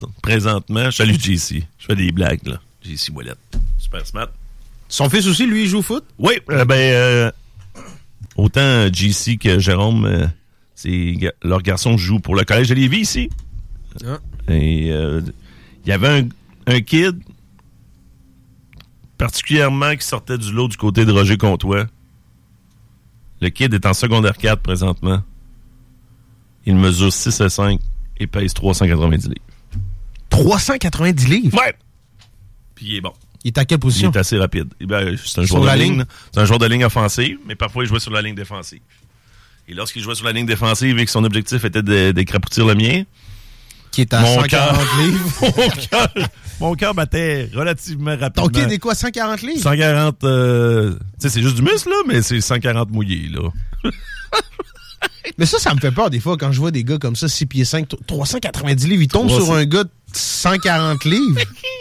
présentement. Salut JC. Je fais des blagues, là. JC Ouellette. Super smart. Son fils aussi, lui, il joue au foot? Oui, autant JC que Jérôme, leur garçon joue pour le collège de Lévis ici. Ah. Et il y avait un kid particulièrement qui sortait du lot du côté de Roger Comtois. Le kid est en secondaire 4 présentement. Il mesure 6'5" et pèse 390 livres. 390 livres? Ouais! Puis il est bon. Il est à quelle position? Il est assez rapide. C'est un Sur joueur la de ligne? ligne. C'est un joueur de ligne offensive, mais parfois il jouait sur la ligne défensive. Et lorsqu'il jouait sur la ligne défensive et que son objectif était d'écrapoutir le mien, qui est à 140 livres. Mon cœur battait relativement rapidement. Ton kid est quoi, 140 livres? 140, tu sais, c'est juste du muscle, là, mais c'est 140 mouillés, là. Mais ça me fait peur des fois quand je vois des gars comme ça, 6 pieds 5, 390 livres, ils tombent sur un gars de 140 livres.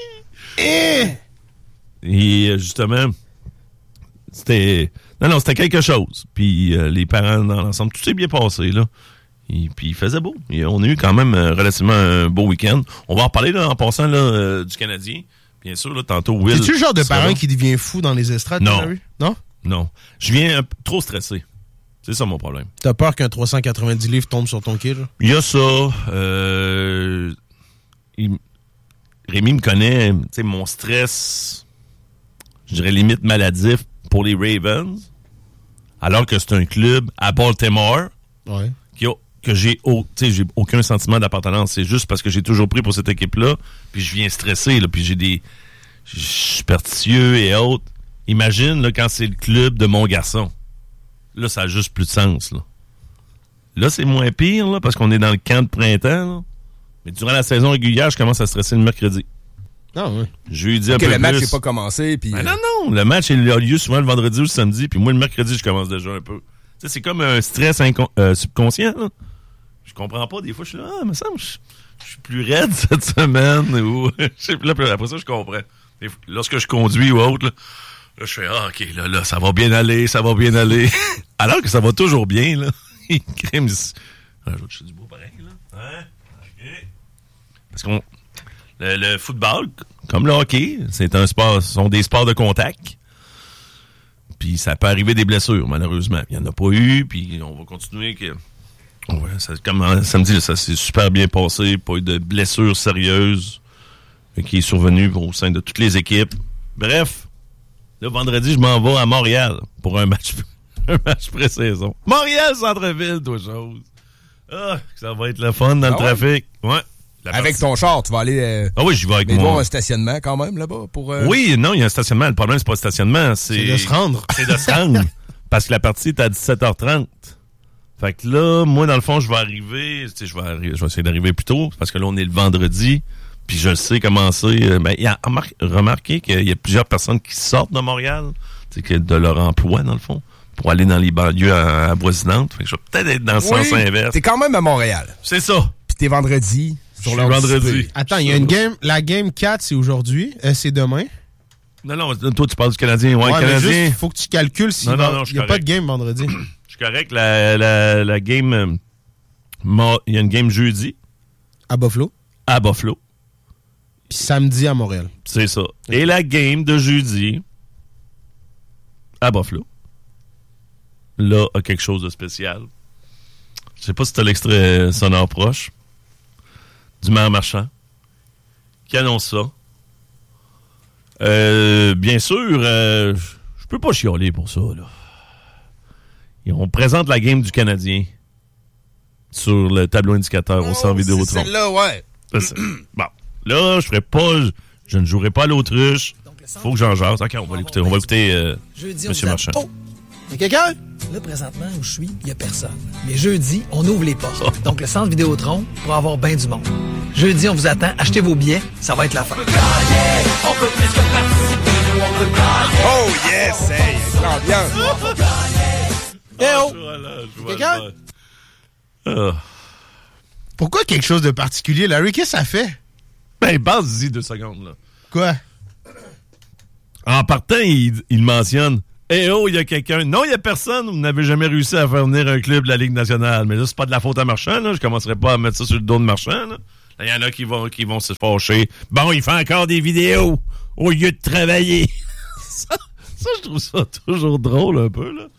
Et justement, c'était quelque chose. Puis les parents dans l'ensemble, tout s'est bien passé, là. Et puis il faisait beau. Et on a eu quand même relativement un beau week-end. On va en reparler là, en passant là, du Canadien. Bien sûr, là, tantôt Will. Es-tu le genre de parent qui devient fou dans les estrades? Non. Non? Non. Je viens trop stressé. C'est ça mon problème. T'as peur qu'un 390 livres tombe sur ton kid? Il y a ça. Rémi me connaît. Tu sais, mon stress, je dirais limite maladif pour les Ravens. Alors que c'est un club à Baltimore. Ouais. Que j'ai aucun sentiment d'appartenance. C'est juste parce que j'ai toujours pris pour cette équipe-là. Puis je viens stressé. Là, puis je suis superstitieux et autres. Imagine là, quand c'est le club de mon garçon. Là, ça a juste plus de sens. Là c'est moins pire là, parce qu'on est dans le camp de printemps. Là. Mais durant la saison régulière, je commence à stresser le mercredi. Ah oui. Je lui dis un peu le plus. match n'est pas commencé. Puis non. Le match a lieu souvent le vendredi ou le samedi. Puis moi, le mercredi, je commence déjà un peu. Tu sais, c'est comme un stress subconscient. Là. Je comprends pas. Des fois, je suis là, me semble, je suis plus raide cette semaine. Ou là, après ça, je comprends. Lorsque je conduis ou autre, là, je fais, OK, là, ça va bien aller. Alors que ça va toujours bien, là. Il crime. Je suis du beau pareil, là. Hein? OK. Parce que le football, comme le hockey, c'est un sport, ce sont des sports de contact. Puis ça peut arriver des blessures, malheureusement. Il n'y en a pas eu, puis on va continuer que... Ouais, comme samedi, ça s'est super bien passé. Pas eu de blessures sérieuses qui est survenue au sein de toutes les équipes. Bref, le vendredi, je m'en vais à Montréal pour un match pré-saison. Montréal, centre-ville, deux choses. Ça va être le fun dans le trafic. Ouais. Avec ton char, tu vas aller... oui, j'y vais avec moi. Mais bon, un stationnement quand même là-bas pour... Oui, non, il y a un stationnement. Le problème, c'est pas le stationnement. C'est de se rendre. C'est de se rendre. Parce que la partie est à 17h30. Fait que là, moi, dans le fond, je vais arriver... Tu sais, je vais essayer d'arriver plus tôt. Parce que là, on est le vendredi. Puis je sais comment c'est. Il y a remarqué qu'il y a plusieurs personnes qui sortent de Montréal. Tu sais, de leur emploi, dans le fond. Pour aller dans les banlieues avoisinantes. Fait que je vais peut-être être dans le sens inverse. T'es quand même à Montréal. C'est ça. Puis t'es vendredi. Sur le vendredi. Attends, il y a une game. La game 4, c'est aujourd'hui. C'est demain. Non, toi, tu parles du Canadien. Ouais, le Canadien. Il faut que tu calcules s'il n'y a pas de game vendredi. Je suis correct. La game... Il y a une game jeudi. À Buffalo. Puis samedi à Montréal. C'est ça. Et la game de jeudi à Buffalo. Là, a quelque chose de spécial. Je sais pas si tu as l'extrait sonore proche. Du maire Marchand qui annonce ça. Bien sûr, je peux pas chialer pour ça. Là. Et on présente la game du Canadien sur le tableau indicateur au centre Vidéotron. C'est celle-là, ouais. Bon, là, je ne jouerai pas à l'autruche. Faut que j'en jase. OK, on va l'écouter. Jeudi, M. Marchand. Oh! Y a quelqu'un? Là, présentement, où je suis, il n'y a personne. Mais jeudi, on ouvre les portes. Donc, le centre Vidéotron pour avoir bien du monde. Jeudi, on vous attend. Achetez vos billets. Ça va être la fin. On peut plus que participer, on peut gagner. Oh yes! Hey, l'ambiance. Eh oh! Quelqu'un? Pourquoi quelque chose de particulier, Larry? Qu'est-ce que ça fait? Ben, passe-y 2 secondes, là. Quoi? En partant, il mentionne il y a quelqu'un. Non, il n'y a personne. Vous n'avez jamais réussi à faire venir un club de la Ligue nationale. Mais là, c'est pas de la faute à Marchand, là. Je commencerai pas à mettre ça sur le dos de Marchand, là. Il y en a qui vont se fâcher. Bon, il fait encore des vidéos au lieu de travailler. ça, je trouve ça toujours drôle un peu, là.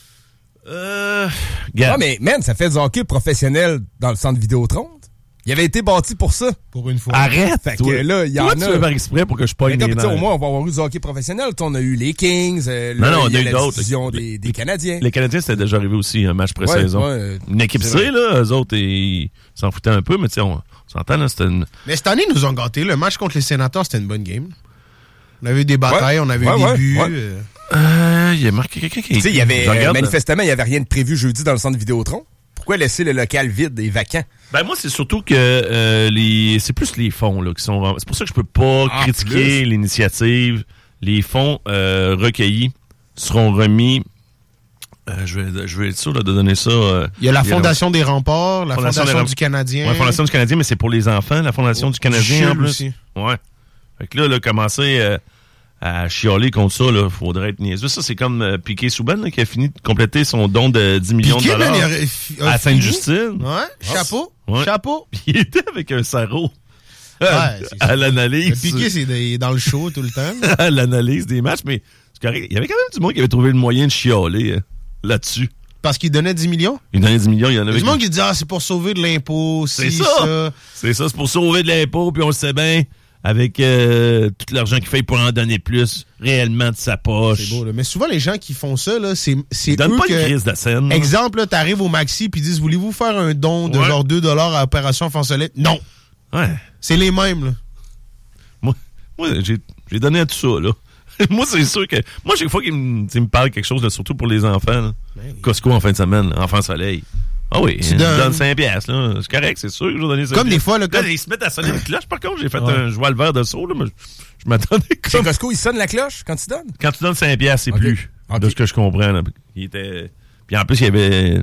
Ah, mais man, ça fait du hockey professionnel dans le centre Vidéotron. Il avait été bâti pour ça. Pour une fois. Arrête! Fait que là, il y en a. Tu veux faire exprès pour que je pogne les nerfs. Au moins, on va avoir eu du hockey professionnel. On a eu les Kings. Non, on il y a a eu la d'autres. division des Canadiens. Les Canadiens, c'était déjà arrivé aussi, un match pré-saison. Une équipe C, là, eux autres, ils s'en foutaient un peu, mais tu sais, on s'entend, là, c'était une... Mais cette année, ils nous ont gâtés. Le match contre les Sénateurs, c'était une bonne game. On avait eu des batailles, on avait eu des buts. Il y a marqué quelqu'un qui... Tu sais, il y avait, manifestement, il n'y avait rien de prévu jeudi dans le centre Vidéotron. Pourquoi laisser le local vide et vacant? Ben moi, c'est surtout que c'est plus les fonds là qui sont... C'est pour ça que je peux pas critiquer l'initiative. Les fonds recueillis seront remis... je vais être sûr là, de donner ça... il y a la Fondation des Remparts, la Fondation du Canadien. Ouais, la Fondation du Canadien, mais c'est pour les enfants, la Fondation du Canadien en plus. Aussi. Ouais. Fait que là, commencer... à chialer contre ça, là, faudrait être niaiseux. Ça, c'est comme Piquet Souban, là, qui a fini de compléter son don de 10 millions Piquet, de dollars à Sainte-Justine. Ouais, chapeau. Ouais. Chapeau. Il était avec un sarrau à l'analyse. Piquet, c'est dans le show tout le temps. À l'analyse des matchs, mais c'est correct. Il y avait quand même du monde qui avait trouvé le moyen de chialer là-dessus. Parce qu'il donnait 10 millions? Il donnait 10 millions, il y en avait... Il y a du monde qui dit « Ah, c'est pour sauver de l'impôt, c'est ça. C'est ça, c'est pour sauver de l'impôt, puis on le sait bien... avec tout l'argent qu'il fait pour en donner plus réellement de sa poche. C'est beau, là. Mais souvent, les gens qui font ça, là, c'est ils donnent eux pas que... une crise de scène. Exemple, tu arrives au Maxi puis ils disent « Voulez-vous faire un don de genre 2$ à Opération Enfant Soleil? » Non. Ouais. C'est les mêmes, là. Moi j'ai donné à tout ça, là. Moi, c'est sûr que... Moi, chaque fois qu'il me parle quelque chose, là, surtout pour les enfants, là, Costco en fin de semaine, Enfant Soleil... Ah oui, tu donnes 5$, là. C'est correct, c'est sûr que je vais donner 5$. Comme des fois, là, ils se mettent à sonner une cloche. Par contre, j'ai fait un joie le vert de saut, là, mais je m'attendais comme... Chez Costco, ils sonnent la cloche quand tu donnes? Quand tu donnes 5$, c'est plus. De ce que je comprends, là. Il était... Puis en plus, il y avait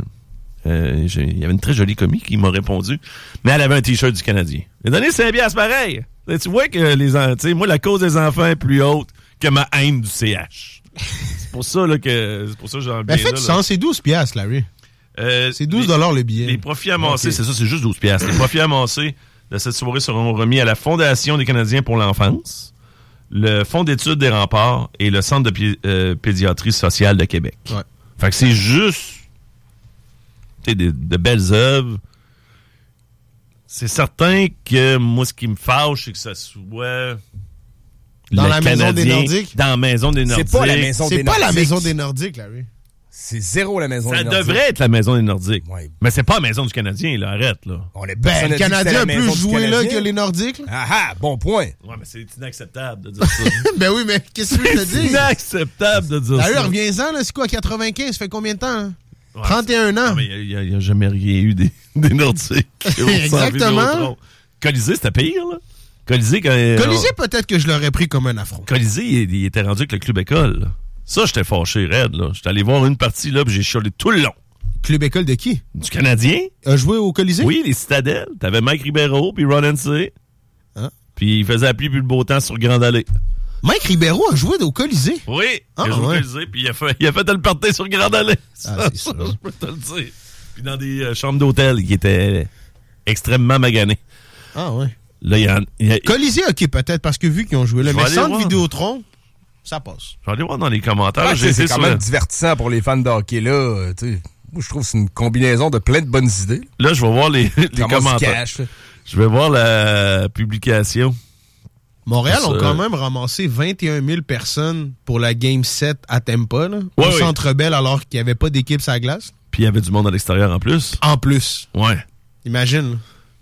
une très jolie commis qui m'a répondu. Mais elle avait un T-shirt du Canadien. J'ai donné 5$ pareil. Tu vois que tu sais, moi, la cause des enfants est plus haute que ma haine du CH. C'est pour ça, là, que... C'est pour ça que j'en Ben, fait du sens, c'est 12$, Larry. C'est 12$ le billet. Les profits amassés, c'est ça, c'est juste 12$. Les profits amassés de cette soirée seront remis à la Fondation des Canadiens pour l'enfance, le Fonds d'études des remparts et le Centre de pédiatrie sociale de Québec. Ouais. Fait que c'est juste de belles œuvres. C'est certain que moi, ce qui me fâche, c'est que ça soit... Dans la Maison des Nordiques? Dans la Maison des Nordiques. C'est pas la Maison des Nordiques. C'est pas la Maison des Nordiques, Larry. C'est zéro la Maison des Nordiques. Ça devrait être la Maison des Nordiques. Ouais. Mais c'est pas la Maison du Canadien, là. Arrête, là. Le Canadien a plus joué là que les Nordiques, là. Ah, bon point. Ouais, mais c'est inacceptable de dire ça. Ben oui, mais qu'est-ce que tu veux te dire? C'est inacceptable de dire ça. D'ailleurs, reviens-en, là. C'est quoi, 95? Ça fait combien de temps, hein? 31 ans. Non, mais il n'y a jamais rien eu des Nordiques. Exactement. Colisée, c'était pire, là. Colisée, peut-être que je l'aurais pris comme un affront. Colisée, il était rendu avec le Club École, là. Ça, j'étais fâché, raide, là. J'étais allé voir une partie, là, puis j'ai chialé tout le long. Club École de qui? Du Canadien. A joué au Colisée? Oui, les Citadelles. T'avais Mike Ribeiro, puis Ron NC. Hein? Puis il faisait la pluie puis le beau temps sur Grande Allée. Mike Ribeiro a joué au Colisée? Oui, il a joué au Colisée, puis il a fait le party sur Grande Allée. Ah, c'est ça. Je peux te le dire. Puis dans des chambres d'hôtel qui étaient extrêmement maganées. Ah ouais. Là, il y a... Colisée, OK, peut-être, parce que vu qu'ils ont joué là. Mais Centre Vidéotron, ça passe. Je vais aller voir dans les commentaires. C'est quand même divertissant pour les fans de hockey, là. Moi, je trouve que c'est une combinaison de plein de bonnes idées. Là, je vais voir les commentaires. Cash, je vais voir la publication. Montréal ont quand même ramassé 21 000 personnes pour la Game 7 à Tampa, là, au Centre Bell, alors qu'il n'y avait pas d'équipe sur la glace. Puis il y avait du monde à l'extérieur en plus. En plus. Ouais. Imagine.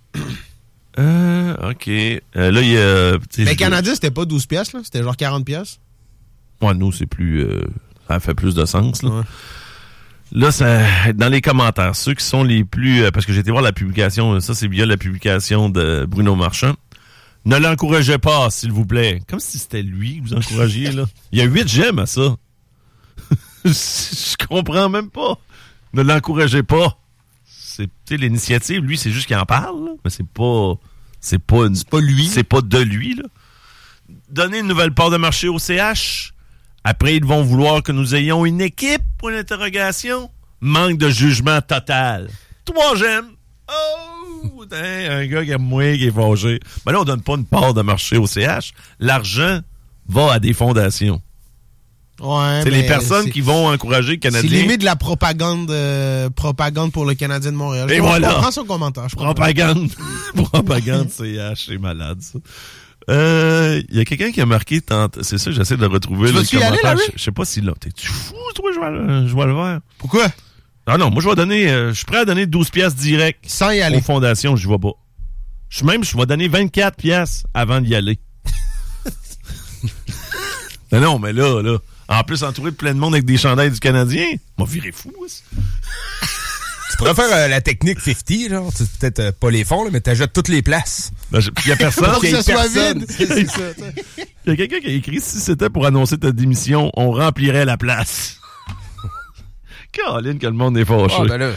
OK. Là, il y a... Mais Canadien, c'était pas 12$, là. C'était genre 40$. Ouais, nous, c'est plus... ça fait plus de sens, là. Ouais. Là, ça, dans les commentaires, ceux qui sont les plus... parce que j'ai été voir la publication, ça, c'est via la publication de Bruno Marchand. Ne l'encouragez pas, s'il vous plaît. Comme si c'était lui que vous encouragiez, là. Il y a 8 j'aime à ça. Je comprends même pas. Ne l'encouragez pas. C'est l'initiative, lui, c'est juste qu'il en parle, là. Mais c'est pas lui. C'est pas de lui, là. Donner une nouvelle part de marché au CH. Après, ils vont vouloir que nous ayons une équipe, pour l'interrogation. Manque de jugement total. 3 j'aime. Oh! un gars qui aime moi, qui est fâché. Ben là, on donne pas une part de marché au CH. L'argent va à des fondations. Ouais, c'est les personnes qui vont encourager le Canadien. C'est limite de la propagande pour le Canadien de Montréal. Et voilà. Je prends son commentaire. Propagande. Propagande CH, c'est malade, ça. Il y a quelqu'un qui a marqué, c'est ça, j'essaie de le retrouver. Tu vas-tu y aller, là, oui? Je sais pas s'il l'a. T'es-tu fou, toi, je vais le faire. Pourquoi? Ah non, moi, je suis prêt à donner 12 piastres direct. Sans y aller. Aux fondations, je vais pas. Je vais donner 24 piastres avant d'y aller. non, mais là. En plus, entouré de plein de monde avec des chandails du Canadien, m'a viré fou. Tu pourrais faire la technique 50, genre. Peut-être pas les fonds, là, mais t'achètes toutes les places. Il y a personne. Pour que ça soit vide. Il y a quelqu'un qui a écrit, si c'était pour annoncer ta démission, on remplirait la place. Caroline, que le monde est fâché. Ah, ben là,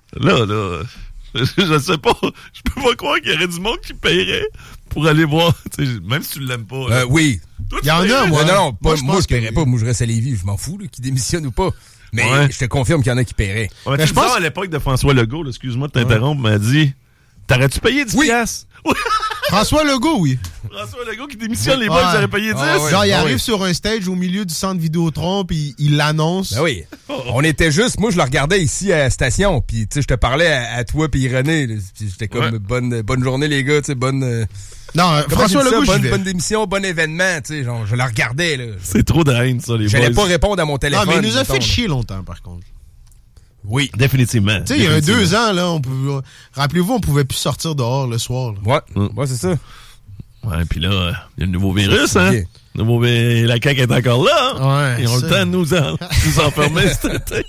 Là, je sais pas. Je peux pas croire qu'il y aurait du monde qui paierait pour aller voir. Même si tu l'aimes pas. Oui. Il y en a, moi. Non, moi, je paierais pas. Moi, je reste à Lévis. Je m'en fous, là, qu'il démissionne ou pas. Mais je te confirme qu'il y en a qui paieraient. Ouais, mais je pense à l'époque de François Legault, là, excuse-moi de t'interrompre, m'a dit, t'aurais-tu payé 10 piastres? François Legault, oui. François Legault qui démissionne, les boys, ils auraient payé 10. Genre, il arrive sur un stage au milieu du centre Vidéotron, puis il l'annonce. Ben oui. On était juste, moi, je le regardais ici à la station, puis tu sais, je te parlais à toi puis René, puis j'étais comme, bonne journée, les gars, tu sais, bonne... Non, François Legault, bonne démission, bon événement, tu sais, genre, je la regardais, là. C'est trop de haine, ça, les boys. J'allais pas répondre à mon téléphone. Non, mais il nous a fait chier longtemps, par contre. Oui, définitivement. Tu sais, il y a 2 ans, là, rappelez-vous, on pouvait plus sortir dehors le soir. Là. Ouais, c'est ça. Ouais, puis là, il y a le nouveau virus, hein. La CAQ est encore là, hein? Ouais. Ils ont le temps de nous enfermer cet été.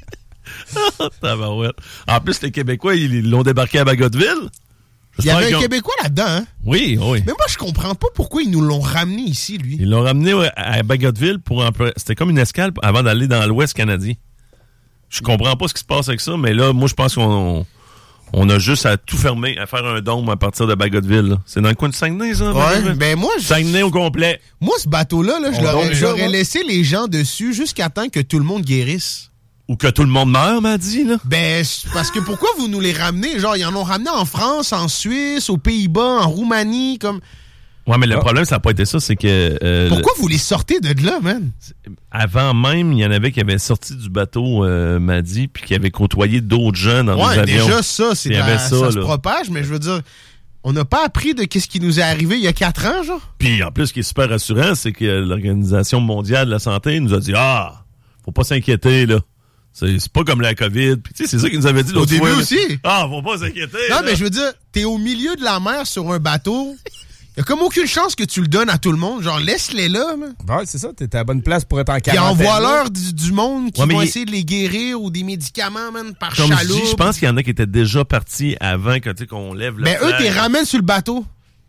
Tabarouette. En plus, les Québécois, ils l'ont débarqué à Bagotville. Il y avait un Québécois là-dedans, hein? Oui. Mais moi, je comprends pas pourquoi ils nous l'ont ramené ici, lui. Ils l'ont ramené à Bagotville c'était comme une escale avant d'aller dans l'Ouest canadien. Je comprends pas ce qui se passe avec ça, mais là, moi, je pense qu'on a juste à tout fermer, à faire un dôme à partir de Bagotville. C'est dans le coin de Saguenay, ça? Ouais, ben moi... Saguenay au complet. Moi, ce bateau-là, j'aurais laissé les gens dessus jusqu'à temps que tout le monde guérisse. Ou que tout le monde meure, m'a dit, là. Ben, parce que pourquoi vous nous les ramenez? Genre, ils en ont ramené en France, en Suisse, aux Pays-Bas, en Roumanie, comme... Ouais, mais le problème, ça n'a pas été ça, c'est que... pourquoi vous les sortez de là, man? Avant même, il y en avait qui avaient sorti du bateau, m'a dit, puis qui avaient côtoyé d'autres gens dans les avions. Ouais, déjà, ça, ça se propage, mais je veux dire... On n'a pas appris de qu'est-ce qui nous est arrivé il y a 4 ans, genre? Puis, en plus, ce qui est super rassurant, c'est que l'Organisation mondiale de la santé nous a dit « Ah, faut pas s'inquiéter, là. C'est pas comme la COVID. » Puis, tu sais, c'est ça qu'ils nous avaient dit l'autre fois. Au début aussi. Ah, faut pas s'inquiéter. Non, là. mais je veux dire, t'es au milieu de la mer sur un bateau. Il y a comme aucune chance que tu le donnes à tout le monde. Genre, laisse-les là. Man. Ouais, c'est ça. T'es à la bonne place pour être en quarantaine. Puis envoie-leur du monde qui vont essayer de les guérir ou des médicaments, man, par comme chaloupe. Je pense qu'il y en a qui étaient déjà partis avant qu'on lève le flag. Mais eux, t'es ramènes sur le bateau.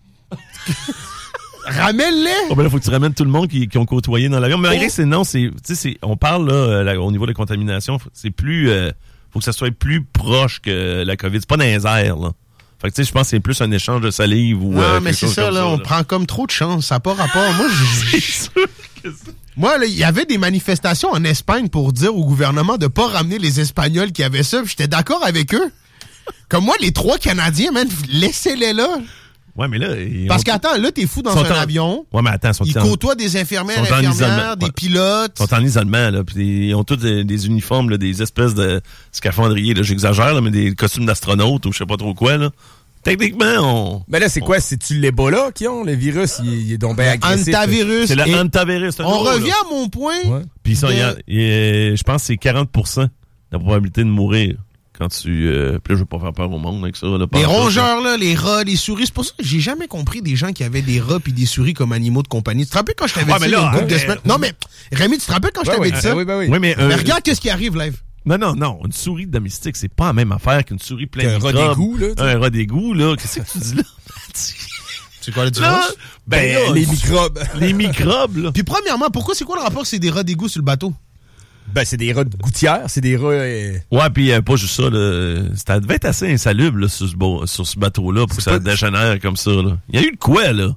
Ramène-les! Oh ben là, faut que tu ramènes tout le monde qui ont côtoyé dans l'avion. Mais malgré que on parle là, au niveau de la contamination, c'est plus, faut que ça soit plus proche que la COVID. C'est pas dans les airs, là. Fait que tu sais, je pense que c'est plus un échange de salive ou. Non, mais c'est ça, là, on prend comme trop de chance. Ça n'a pas rapport. Moi, Moi, là, il y avait des manifestations en Espagne pour dire au gouvernement de pas ramener les Espagnols qui avaient ça. J'étais d'accord avec eux. Comme moi, les 3 Canadiens, man, laissez-les là. Ouais, mais là... Parce qu'attends, là, t'es fou dans un avion. Ouais, mais attends, ils côtoient des infirmières, des pilotes. Ils sont en isolement, là. Puis ils ont tous des uniformes, là, des espèces de scaphandriers, là. J'exagère, là, mais des costumes d'astronautes ou je sais pas trop quoi, là. Techniquement, Mais là, c'est quoi? C'est-tu l'Ebola qui ont? Le virus, il est donc bien agressif. Antivirus. C'est le antivirus. On revient à mon point. Ouais. Puis ça, je pense que c'est 40% la probabilité de mourir. Quand tu... puis là, je veux pas faire peur au monde avec ça. Là, les rongeurs, là, les rats, les souris. C'est pour ça que j'ai jamais compris des gens qui avaient des rats puis des souris comme animaux de compagnie. Tu te rappelles quand je t'avais dit ça il y a une couple de semaines? Non, mais Rémi, tu te rappelles quand je t'avais dit ça? Oui. Mais regarde qu'est-ce qui arrive, live. Non. Une souris domestique, c'est pas la même affaire qu'une souris pleine de microbes. Un rat d'égout, là. Un rat d'égout, là. Qu'est-ce que tu dis là? C'est quoi la différence? Ben, les microbes. Les microbes, là. Puis premièrement, pourquoi c'est quoi le rapport que c'est des rats d'égout sur le bateau? Ben, c'est des rats de gouttière, c'est des rats... Ouais, puis pas juste ça, là. Ça devait être assez insalubre, là, sur ce bateau-là, pour que ça dégénère comme ça, là. Il y a eu de quoi, là?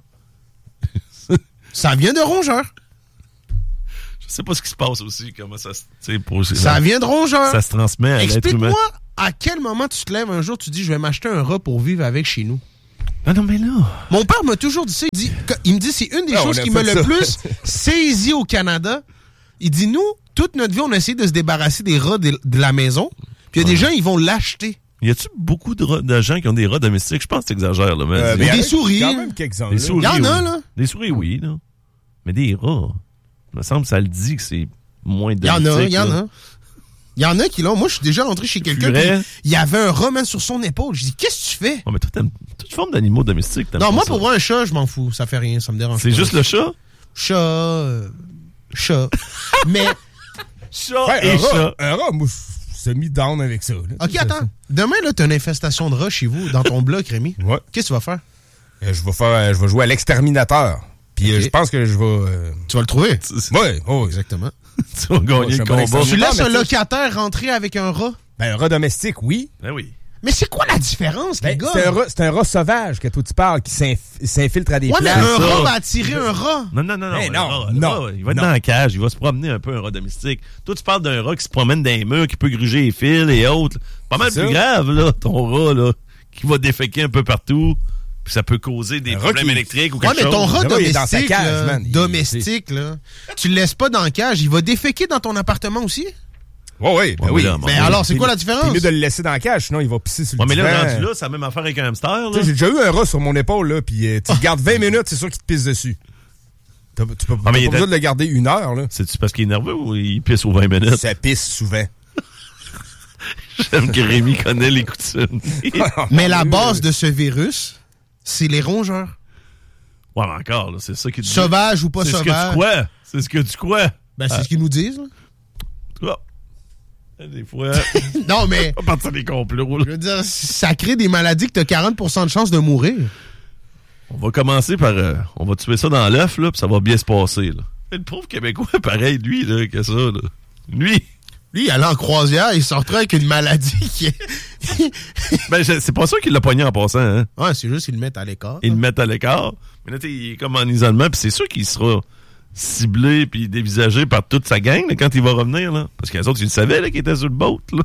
Ça vient de rongeurs. Je sais pas ce qui se passe aussi, comment ça se... Ça vient de rongeurs. Ça se transmet à l'être humain. Explique-moi à quel moment tu te lèves un jour, tu dis, je vais m'acheter un rat pour vivre avec chez nous? Non, mais là... Mon père m'a toujours dit ça. Il me dit, c'est une des choses qui m'a le plus saisi au Canada. Il dit, nous, toute notre vie, on a essayé de se débarrasser des rats de la maison. Puis il y a des gens, ils vont l'acheter. Y a-tu beaucoup de gens qui ont des rats domestiques? Je pense que t'exagères, là. Mais des souris. Quand même quelques-uns. Des souris, il y en a, oui. là. Des souris, oui, là. Mais des rats, il me semble que ça le dit que c'est moins Il y en domestique. a. Il y en a qui l'ont. Moi, je suis déjà rentré chez quelqu'un qui il y avait un rat même sur son épaule. Je dis, qu'est-ce que tu fais? Oh, mais toi, t'aimes toute forme d'animaux domestiques. Non, moi, pour voir un chat, je m'en fous. Ça fait rien, ça me dérange pas. C'est juste le chat? Chat. Mais... Chat et chat. Un rat, moi, je suis mis-down avec ça. Là. OK, attends. Demain, là, t'as une infestation de rats chez vous, dans ton bloc, Rémi. Ouais. Qu'est-ce que tu vas faire? Je vais jouer à l'exterminateur. Puis je pense que je vais... Tu vas le trouver? Ouais, oh, Exactement. Tu vas gagner le combat. Tu laisses un locataire rentrer avec un rat? Ben, un rat domestique, oui. Ben oui. Mais c'est quoi la différence, les gars? C'est un rat sauvage que toi tu parles, qui s'infiltre à des ouais, places. mais un rat va attirer un rat. Non. Hey, non. Il va être dans la cage, il va se promener un peu, un rat domestique. Toi, tu parles d'un rat qui se promène dans les murs, qui peut gruger les fils et autres. Pas mal plus grave, là, ton rat, là, qui va déféquer un peu partout. Puis ça peut causer des problèmes électriques ou quelque chose. Ouais, mais ton rat il est dans sa cage, man. domestique, là, tu le laisses pas dans la cage, il va déféquer dans ton appartement aussi? Oui. Mais alors, c'est quoi la différence? C'est mieux de le laisser dans la cage, sinon il va pisser sur le divan. Mais là, rendu là, c'est la même affaire avec un hamster, là. J'ai déjà eu un rat sur mon épaule, là, puis tu le gardes 20 minutes, c'est sûr qu'il te pisse dessus. Tu peux pas besoin de le garder 1 heure, là. C'est-tu parce qu'il est nerveux ou il pisse aux 20 minutes? Ça pisse souvent. J'aime que Rémi connaît les coutumes. Mais la base de ce virus, c'est les rongeurs. Ouais, mais encore, là, c'est ça qui te dit. Sauvage ou pas sauvage. C'est ce que tu crois. C'est ce que tu crois. Ben, c'est ce qu'ils nous disent, là. Oh. Des fois... non, mais... Pas partir des complots, là. Je veux dire, ça crée des maladies que t'as 40% de chance de mourir. On va commencer par... on va tuer ça dans l'œuf, là, puis ça va bien se passer, là. Mais le pauvre Québécois, pareil, lui, là, que ça, là. Lui, il allait en croisière, il sortait avec une maladie qui est... ben, c'est pas sûr qu'il l'a pogné en passant, hein. Ouais, c'est juste qu'ils le mettent à l'écart. Ils le mettent à l'écart. Mais là, il est comme en isolement, puis c'est sûr qu'il sera ciblé puis dévisagé par toute sa gang, là, quand il va revenir, là. Parce que les autres, ils le savaient, là, qu'il était sur le boat, là.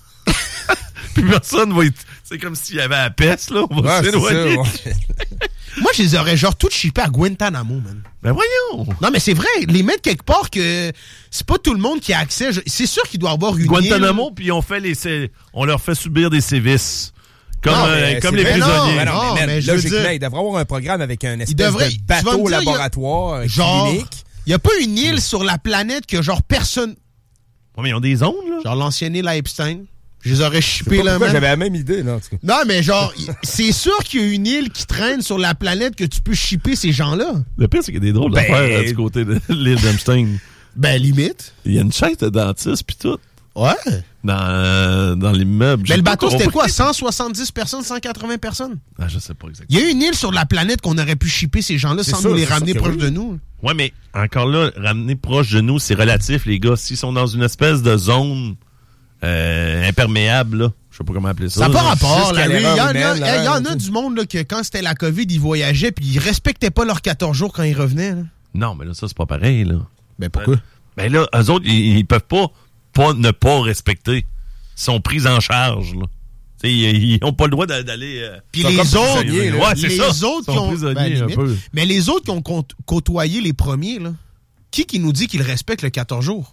Puis personne va... C'est comme s'il y avait la peste, là. On va s'éloigner. Moi, je les aurais genre toutes chippés à Guantanamo, man. Ben voyons! Non, mais c'est vrai, les mettre quelque part que c'est pas tout le monde qui a accès. C'est sûr qu'il doit y avoir une Guantanamo, puis on leur fait subir des sévices. Comme les prisonniers. Mais logiquement, il devrait avoir un programme avec un espèce de bateau laboratoire clinique. Il n'y a pas une île sur la planète que genre personne... Ouais, mais ils ont des ondes, là. Genre l'ancienne île à Epstein. Je les aurais chippés là, man. J'avais la même idée, là, en tout cas. Non, mais genre, c'est sûr qu'il y a une île qui traîne sur la planète que tu peux chipper ces gens-là. Le pire, c'est qu'il y a des drôles d'affaires du côté de l'île d'Epstein. Ben, limite. Il y a une chaise de dentiste, puis tout. Ouais. Dans l'immeuble. Mais le bateau, c'était quoi? 170 personnes, 180 personnes? Ah, je sais pas exactement. Il y a une île sur la planète qu'on aurait pu shipper ces gens-là sans nous les ramener proches de nous. Ouais, mais encore là, ramener proche de nous, c'est relatif, les gars. S'ils sont dans une espèce de zone imperméable, là, je sais pas comment appeler ça. Ça n'a pas rapport. Il y en a du monde là, que quand c'était la COVID, ils voyageaient puis ils respectaient pas leurs 14 jours quand ils revenaient. Là. Non, mais là, ça, c'est pas pareil, là. Ben pourquoi? Ben là, eux autres, ils peuvent pas ne pas respecter. Ils sont pris en charge, là. T'sais, ils n'ont pas le droit d'aller... Puis les autres, les autres qui ont... Mais les autres qui ont côtoyé les premiers, là, qui nous dit qu'ils respectent le 14 jours?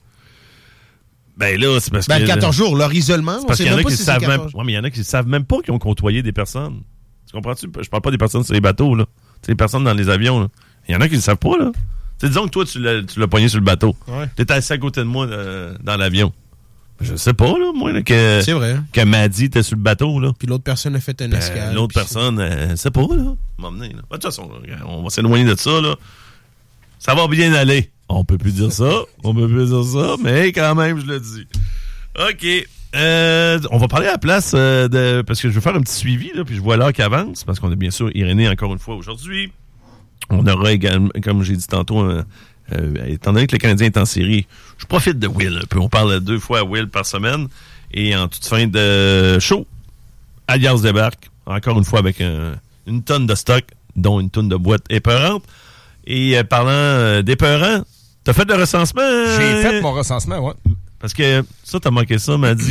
Ben là, c'est parce que... le 14 jours, leur isolement, on sait même pas si c'est 14 jours. Ouais, mais il y en a qui savent même pas qu'ils ont côtoyé des personnes. Tu comprends-tu? Je parle pas des personnes sur les bateaux, là. T'sais, les personnes dans les avions, là. Il y en a qui ne savent pas, là. T'sais, disons que toi, tu l'as pogné sur le bateau. Ouais. T'étais assis à côté de moi dans l'avion. Je sais pas, là, moi, là, c'est vrai. Que Maddy était sur le bateau, là. Puis l'autre personne a fait un escale. L'autre personne, c'est pas, là. M'emmener, là. De toute façon, là, on va s'éloigner de ça, là. Ça va bien aller. On peut plus dire ça. Mais quand même, je le dis. OK. On va parler à la place parce que je veux faire un petit suivi, là, puis je vois l'heure qui avance, parce qu'on a bien sûr Irénée encore une fois aujourd'hui. On aura également, comme j'ai dit tantôt, étant donné que le Canadien est en série, je profite de Will un peu. On parle 2 fois à Will par semaine. Et en toute fin de show, Alias débarque, encore une fois avec une tonne de stock, dont une tonne de boîtes épeurantes. Et parlant d'épeurants, t'as fait le recensement? J'ai fait mon recensement, ouais. Parce que ça, t'as manqué ça, m'a dit.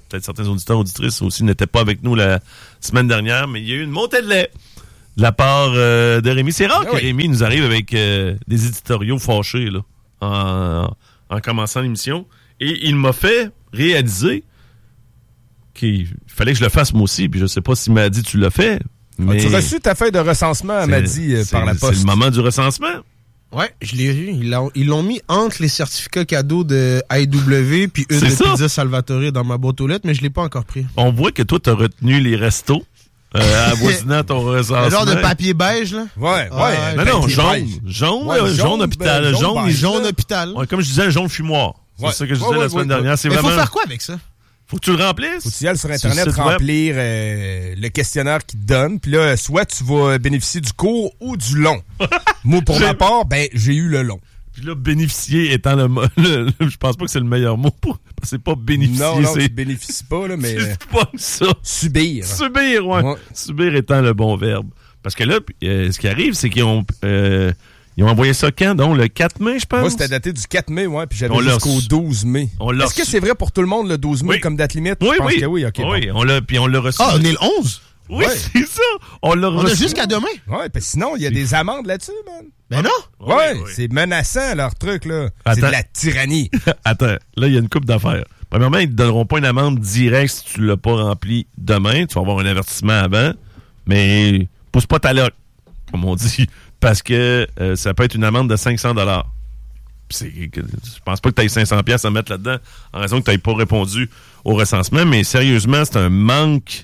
peut-être certains auditeurs, auditrices aussi n'étaient pas avec nous la semaine dernière, mais il y a eu une montée de lait de la part de Rémi. C'est rare que Rémi nous arrive avec des éditoriaux fâchés là, en commençant l'émission. Et il m'a fait réaliser qu'il fallait que je le fasse moi aussi. Puis je sais pas s'il m'a dit tu l'as fait. Mais As-tu reçu ta feuille de recensement, elle m'a dit, par la poste? C'est le moment du recensement. Ouais, je l'ai vu. Ils l'ont mis entre les certificats cadeaux de AEW puis une de Pizza Salvatore dans ma boîte aux lettres, mais je l'ai pas encore pris. On voit que toi, t'as retenu les restos avoisinant ton recensement. Le genre de papier beige, là? Ouais. Non, jaune. Jaune hôpital. Jaune hôpital. Ouais, comme je disais, jaune fumoir. C'est ça que je disais la semaine dernière. Mais faut faire quoi avec ça? Faut que tu le remplisses. Faut que tu y ailles sur Internet remplir le questionnaire qu'ils te donnent. Puis là, soit tu vas bénéficier du court ou du long. Moi, pour ma part, j'ai eu le long. Puis là, bénéficier étant je pense pas que c'est le meilleur mot pour... C'est pas bénéficier. Non, tu bénéficies pas, là, mais... C'est pas ça. Subir. Subir, ouais. Subir étant le bon verbe. Parce que là, ce qui arrive, c'est qu'ils ont... Ils ont envoyé ça quand? Donc, le 4 mai, je pense? Moi, c'était daté du 4 mai, ouais, puis j'avais jusqu'au 12 mai. Est-ce que c'est vrai pour tout le monde, le 12 mai, comme date limite? Oui, je pense que oui. OK, oui, bon. on l'a reçu. Ah, on est le 11? Oui, c'est ça. On l'a reçu. On a jusqu'à demain. Ouais, parce que sinon, il y a des amendes là-dessus, man. Ben non. Ouais, c'est menaçant, leur truc, là. C'est de la tyrannie. Attends, là, il y a une couple d'affaires. Premièrement, ils ne te donneront pas une amende directe si tu ne l'as pas rempli demain. Tu vas avoir un avertissement avant, mais pousse pas ta loque, comme on dit. Parce que ça peut être une amende de 500 $. Je pense pas que tu aies 500 $ à mettre là-dedans en raison que tu n'aies pas répondu au recensement. Mais sérieusement, c'est un manque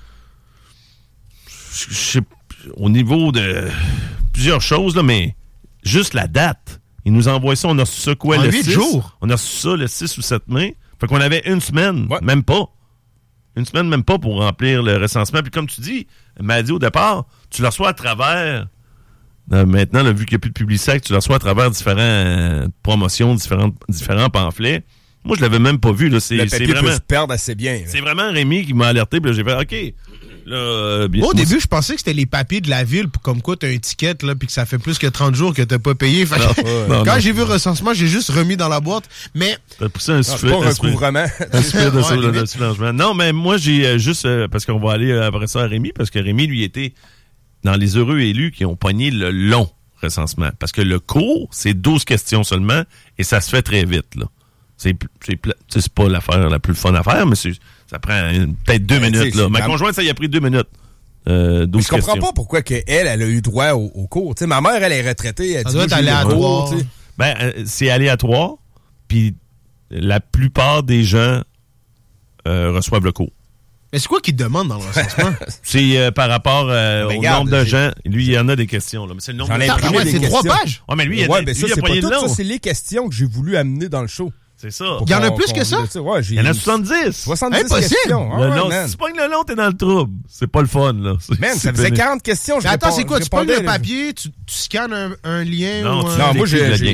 au niveau de plusieurs choses, là, mais juste la date. Ils nous envoient ça. On a reçu ça quoi, le 6? Jours. On a reçu ça le 6 ou 7 mai. Fait qu'on avait une semaine, même pas. Une semaine, même pas, pour remplir le recensement. Puis comme tu dis, elle m'a dit au départ, tu le reçois à travers... maintenant, là, vu qu'il n'y a plus de publicité, tu le reçois à travers différentes promotions, différents pamphlets. Moi, je l'avais même pas vu. Là. Le papier peut se perdre assez bien. Là. C'est vraiment Rémi qui m'a alerté. Puis là, j'ai fait, OK. Là, au début, je pensais que c'était les papiers de la ville, comme quoi tu as une étiquette, là, puis que ça fait plus que 30 jours que tu n'as pas payé. Quand j'ai vu le recensement, j'ai juste remis dans la boîte. Mais. T'as poussé un soufflet. Pas un recouvrement. Un soufflet de soulagement. Non, mais moi, j'ai juste. Parce qu'on va aller après ça à Rémi, parce que Rémi, lui, était dans les heureux élus qui ont pogné le long recensement. Parce que le court, c'est 12 questions seulement, et ça se fait très vite, là. C'est pas l'affaire la plus fun à faire, mais ça prend peut-être 2 minutes. Là. Ma conjointe, ça y a pris 2 minutes. 12 je comprends pas pourquoi elle a eu droit au cours. T'sais, ma mère, elle est retraitée. Elle doit être aléatoire. C'est aléatoire, puis la plupart des gens reçoivent le cours. Mais c'est quoi qu'il demande dans le recensement? C'est par rapport au nombre de gens. Lui, il y en a des questions. Là. Mais c'est le nombre de gens. C'est 3 pages? Ouais, mais lui, il a pogné le long. Ça, c'est les questions que j'ai voulu amener dans le show. C'est ça. Il y en a plus que ça? Ouais, il y en a 70. 70 questions. Si tu pognes le long, t'es dans le trouble. C'est pas le fun, là. Man, ça faisait 40 questions. Mais attends, c'est quoi? Tu pognes le papier, tu scannes un lien? Non, moi,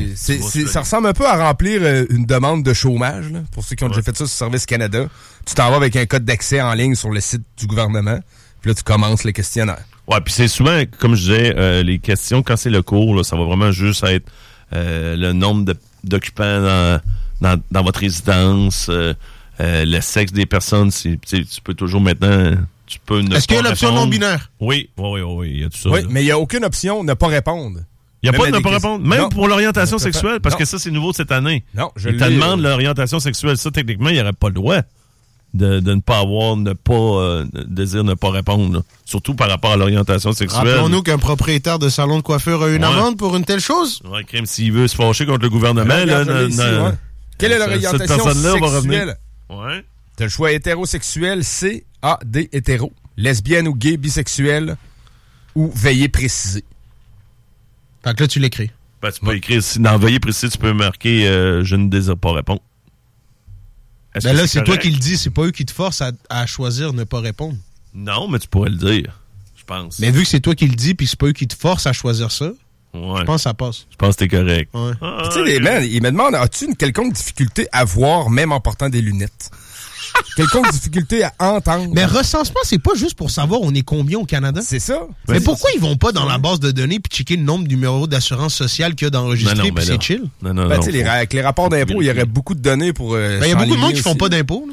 ça ressemble un peu à remplir une demande de chômage, là, pour ceux qui ont déjà fait ça sur Service Canada. Tu t'en vas avec un code d'accès en ligne sur le site du gouvernement, puis là, tu commences le questionnaire. Ouais, puis c'est souvent, comme je disais, les questions, quand c'est le cours, là, ça va vraiment juste être le nombre d'occupants dans votre résidence, le sexe des personnes, tu peux toujours maintenant... Est-ce qu'il y a l'option non-binaire? Oui, il y a tout ça. Oui, mais il n'y a aucune option ne pas répondre. Il n'y a pas de ne pas répondre. Même pour l'orientation sexuelle, parce que ça, c'est nouveau cette année. Non, Ils te demandent l'orientation sexuelle. Ça, techniquement, il n'y aurait pas le droit de ne pas avoir, désir ne pas répondre. Là. Surtout par rapport à l'orientation sexuelle. Rappelons-nous qu'un propriétaire de salon de coiffure a une amende pour une telle chose? Ouais, crime, s'il veut se fâcher contre le gouvernement, quelle est l'orientation sexuelle? Ouais. T'as le choix hétérosexuel, C, A, D, hétéro. Lesbienne ou gay, bisexuel ou veillé précisé. Fait que là, tu l'écris. Ben, tu peux écrire, dans veillé précisé, tu peux marquer je ne désire pas répondre. Ben là, c'est toi qui le dis, c'est pas eux qui te forcent à choisir ne pas répondre. Non, mais tu pourrais le dire, je pense. Mais vu que c'est toi qui le dis, puis c'est pas eux qui te forcent à choisir ça, je pense que ça passe. Je pense que t'es correct. Ouais. Tu sais, les man, ils me demandent, as-tu une quelconque difficulté à voir, même en portant des lunettes? Quelconque difficulté à entendre? Mais recensement, c'est pas juste pour savoir on est combien au Canada. C'est ça. Mais pourquoi ils vont pas dans la base de données puis checker le nombre de numéros d'assurance sociale qu'il y a d'enregistrés puis c'est chill? Non, avec les rapports d'impôts, il y aurait beaucoup de données pour il y a beaucoup de monde qui font pas d'impôts.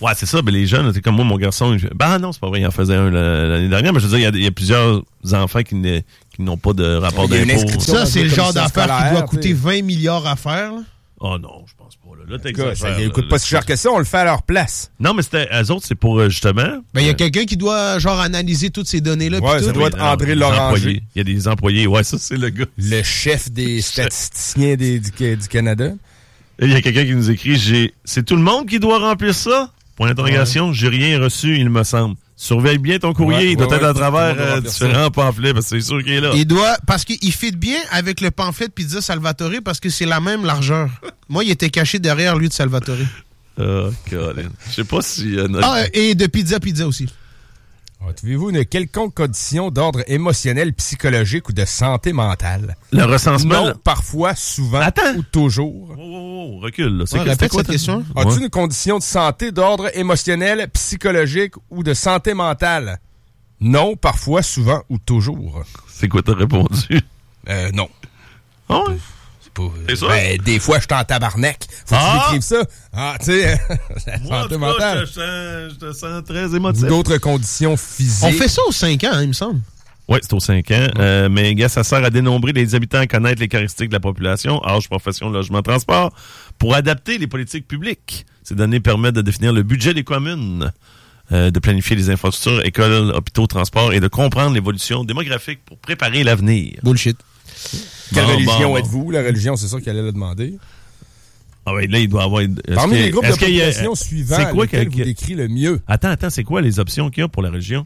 Ouais, c'est ça. Ben, les jeunes, c'est comme moi, mon garçon. Non, c'est pas vrai, il en faisait un l'année dernière. Mais je veux dire, il y a plusieurs enfants qui n'ont pas de rapport d'impôt. Ça, c'est le genre d'affaire qui doit coûter 20 milliards à faire. Là. Oh non, je pense pas. Là, t'exagères. Ça ne coûte pas si cher que ça, on le fait à leur place. Non, mais eux autres, c'est pour justement. Ben, il y a quelqu'un qui doit, analyser toutes ces données-là. Ouais, ça doit être André Loranger. Il y a des employés. Ouais, ça, c'est le gars. Le chef des statisticiens du Canada. Et il y a quelqu'un qui nous écrit, c'est tout le monde qui doit remplir ça? Point d'interrogation, j'ai rien reçu, il me semble. Surveille bien ton courrier, il doit être à travers différents pamphlets, parce que c'est sûr qu'il est là. Il doit, parce qu'il fit bien avec le pamphlet de Pizza Salvatore, parce que c'est la même largeur. Moi, il était caché derrière lui de Salvatore. Oh, Colin. Je sais pas si... et de Pizza aussi. Trouvez-vous une quelconque condition d'ordre émotionnel, psychologique ou de santé mentale? Le recensement? Non, parfois, souvent ou toujours. Oh, recule. Là. Répète cette question. As-tu une condition de santé d'ordre émotionnel, psychologique ou de santé mentale? Non, parfois, souvent ou toujours. C'est quoi t'as répondu? Non. Ah ouais? C'est ça? Des fois, je suis en tabarnak. Faut que tu décrives ça. Tu sais, moi, santé mentale. Je te sens très émotif. D'autres conditions physiques. On fait ça aux 5 ans, il me semble. Oui, c'est aux 5 ans. Mais gars, ça sert à dénombrer les habitants, à connaître les caractéristiques de la population, âge, profession, logement, transport, pour adapter les politiques publiques. Ces données permettent de définir le budget des communes, de planifier les infrastructures, écoles, hôpitaux, transports et de comprendre l'évolution démographique pour préparer l'avenir. Bullshit. Quelle religion êtes-vous? La religion, c'est ça qu'elle allait demander. Ah oui, là, il doit avoir... Parmi les groupes de population suivants, lequel vous décrit le mieux? Attends, c'est quoi les options qu'il y a pour la religion?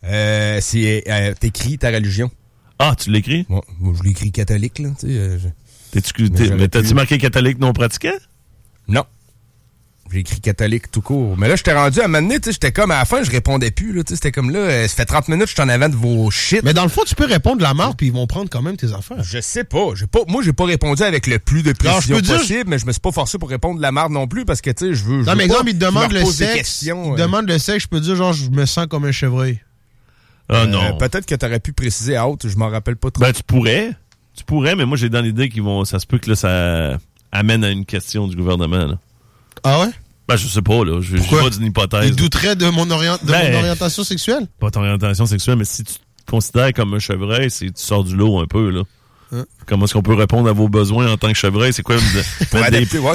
T'écris ta religion. Ah, tu l'écris? Moi, je l'écris catholique, là. T'as-tu marqué catholique non pratiquant? Non. J'ai écrit catholique tout court. Mais là, j'étais rendu à un moment donné, j'étais comme à la fin, je répondais plus. Là, c'était comme là, ça fait 30 minutes que je suis en avant de vos shit. Mais dans le fond, tu peux répondre la marde puis ils vont prendre quand même tes affaires. Je sais pas. Moi, j'ai pas répondu avec le plus de précision possible, mais je me suis pas forcé pour répondre la marde non plus parce que, tu sais, je veux. Non, mais exemple, il te demande le sexe. Il demande le sexe, je peux dire, genre, je me sens comme un chevreuil. Ah non. Peut-être que t'aurais pu préciser à haute, je m'en rappelle pas trop. Ben, tu pourrais, mais moi, j'ai dans l'idée qu'ils vont. Ça se peut que là, ça amène à une question du gouvernement, là. Ah ouais? Ben, je sais pas, là. Je pas d'une hypothèse. Il douterait de mon orientation sexuelle? Pas ton orientation sexuelle, mais si tu te considères comme un chevreuil, tu sors du lot un peu, là. Comment est-ce qu'on peut répondre à vos besoins en tant que chevreuil? C'est quoi? Mettre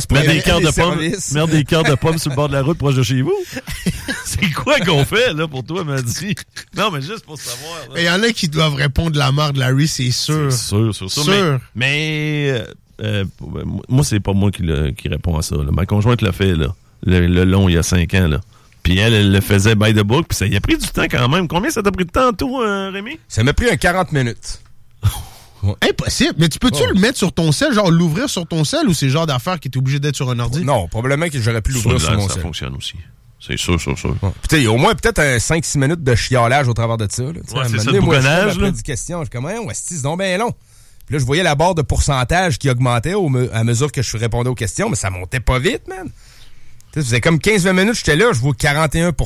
des cœurs de pommes sur le bord de la route proche de chez vous? C'est quoi qu'on fait, là, pour toi, m'a dit? Non, mais juste pour savoir. Il y en a qui doivent répondre la marde, Larry, c'est sûr. C'est sûr. Mais moi, c'est pas moi qui réponds à ça, là. Ma conjointe l'a fait, là. Le long, il y a 5 ans, là. Puis elle le faisait by the book, puis ça y a pris du temps quand même. Combien ça t'a pris de temps, toi, Rémi? Ça m'a pris 40 minutes. Impossible. Mais tu peux-tu le mettre sur ton sel, genre l'ouvrir sur ton sel, ou c'est le genre d'affaire qui est obligé d'être sur un ordi? Non, probablement que j'aurais pu l'ouvrir sur mon sel. Ça fonctionne aussi. C'est sûr. Puis il y a au moins peut-être 5-6 minutes de chiolage au travers de ça. Là. Ouais, c'est ça, le bougonnage. Après 10 questions, je suis comme, c'est donc bien long. Puis là, je voyais la barre de pourcentage qui augmentait à mesure que je répondais aux questions, mais ça montait pas vite, man. Ça faisait comme 15-20 minutes, j'étais là, je vois 41%. Gros,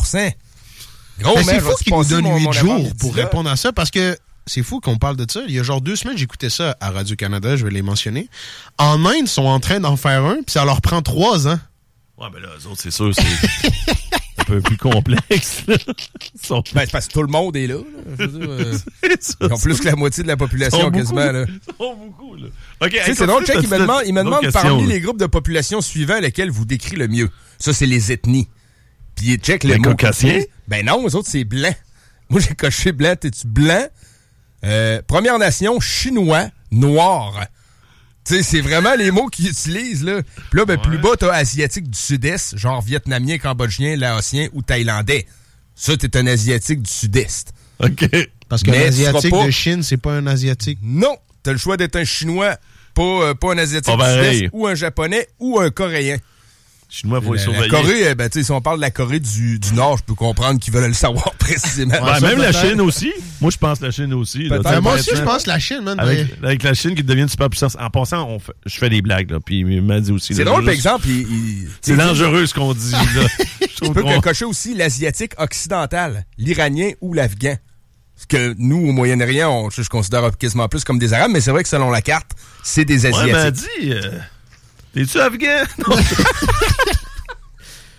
c'est fou qu'ils nous donnent 8 jours pour répondre à ça, parce que c'est fou qu'on parle de ça. Il y a genre 2 semaines, j'écoutais ça à Radio-Canada, je vais les mentionner. En Inde, ils sont en train d'en faire un, puis ça leur prend 3 ans. Ouais, mais là, eux autres, c'est sûr, c'est un peu plus complexe. C'est parce que tout le monde est là. Je veux dire, ils ont plus que la moitié de la population quasiment. Là. Ils sont beaucoup, là. Okay, c'est drôle, check, il me demande parmi les groupes de population suivants lesquels vous décrit le mieux. Ça, c'est les ethnies. Puis check le mot caucasien. Ben non, eux autres, c'est blanc. Moi, j'ai coché blanc. T'es-tu blanc? Première Nation, chinois, noir. Tu sais, c'est vraiment les mots qu'ils utilisent, là. Puis là, plus bas, t'as asiatique du sud-est, genre vietnamien, cambodgien, laotien ou thaïlandais. Ça, t'es un asiatique du sud-est. OK. Parce qu'un asiatique de Chine, c'est pas un asiatique. Non. T'as le choix d'être un chinois, pas un asiatique du sud-est, ou un japonais, ou un coréen. Chinois, faut les surveiller. La Corée, si on parle de la Corée du Nord, je peux comprendre qu'ils veulent le savoir précisément. Même la Chine aussi. Moi, je pense la Chine aussi. Là, moi aussi, je pense la Chine, man. Avec la Chine qui devient une super puissance. En passant, je fais des blagues, là. Puis il m'a dit aussi. C'est drôle, par exemple. C'est dangereux ce qu'on dit, là. Je peux cocher aussi l'asiatique occidental, l'Iranien ou l'Afghan. Parce que nous, au Moyen-Orient, je considère quasiment plus comme des Arabes, mais c'est vrai que selon la carte, c'est des Asiatiques. Ouais, m'a dit... T'es-tu afghan?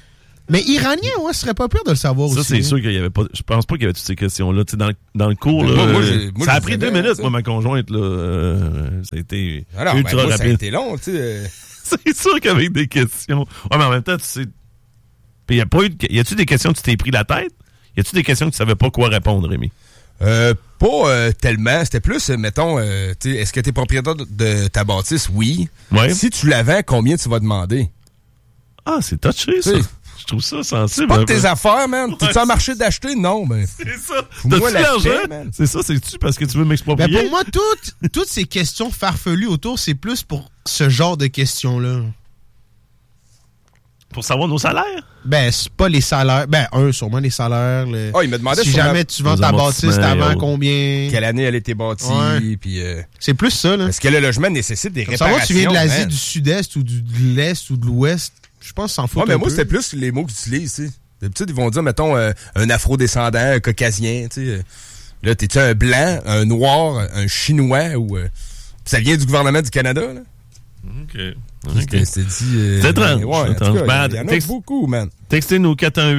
Mais iranien, ouais, ce serait pas pire de le savoir Ça, aussi. c'est sûr qu'il y avait pas. Je pense pas qu'il y avait toutes ces questions-là. Tu sais, dans le cours, là. Moi, ça a je pris savais, 2 minutes, ça. moi, ma conjointe, là. Ça a été Alors, ultra moi, ça a rapide. été long, tu sais. C'est sûr qu'avec des questions. Ouais, mais en même temps, tu sais. Puis y a-tu des questions que tu t'es pris la tête? Y a-tu des questions que tu savais pas quoi répondre, Rémi? Pas tellement. C'était plus, mettons, tu sais, est-ce que t'es propriétaire de ta bâtisse? Oui. Ouais. Si tu la vends, combien tu vas demander? Ah, c'est touché, ça. Oui. Je trouve ça sensible. Pas de un peu. tes affaires, man. Ouais, T'es-tu en marché d'acheter? Non, ben. C'est ça. Fous-moi T'as-tu la l'argent? paix, man. C'est ça, c'est-tu parce que tu veux m'exproprier? Ben pour moi, toutes ces questions farfelues autour, c'est plus pour ce genre de questions-là. Pour savoir nos salaires? Ben, c'est pas les salaires. Ben, sûrement les salaires. Oh, il me demandait si sur jamais tu vends nos ta amortissements, bâtisse, t'avais autres. combien? quelle année elle était bâtie, Ouais. puis C'est plus ça, là. est-ce que le logement nécessite des Comme réparations? savoir tu viens de l'Asie, man? du Sud-Est ou de l'Est ou de l'Ouest, je pense s'en fout Ouais, mais un moi, peu. c'était plus les mots qu'ils utilisent, tu sais. D'habitude, ils vont dire, mettons, un afro-descendant, un caucasien, tu sais. Là, t'es-tu un blanc, un noir, un chinois ou... ça vient du gouvernement du Canada, là? OK. C'est dit... C'est étrange, Ouais, en c'est tout étrange. cas, il y Ben, en a texte- beaucoup, man. Textez-nous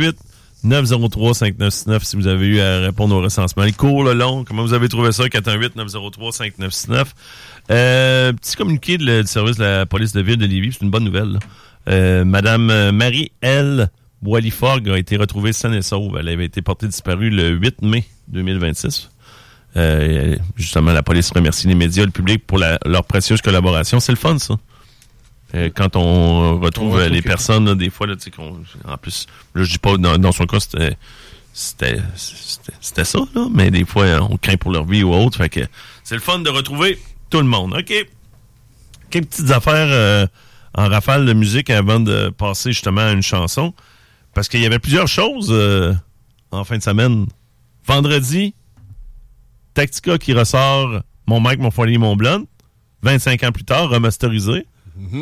418-903-5969 si vous avez eu à répondre au recensement. Le court, le long, comment vous avez trouvé ça? 418-903-5969. Petit communiqué du service de la police de ville de Lévis, c'est une bonne nouvelle, là. Madame Marie-L. Boiliforgue a été retrouvée saine et sauve. Elle avait été portée disparue le 8 mai 2026. Justement, la police remercie les médias, le public pour leur précieuse collaboration. C'est le fun, ça. Quand on retrouve les personnes, là, des fois, là, tu sais, en plus, là, je dis pas, dans son cas, c'était ça, là, mais des fois, on craint pour leur vie ou autre. Fait que c'est le fun de retrouver tout le monde. OK. Quelques petites affaires en rafale de musique avant de passer justement à une chanson. Parce qu'il y avait plusieurs choses en fin de semaine. Vendredi, Tactica qui ressort Mon Mike, Mon Folie, Mon Blonde. 25 ans plus tard, remasterisé. Mm-hmm.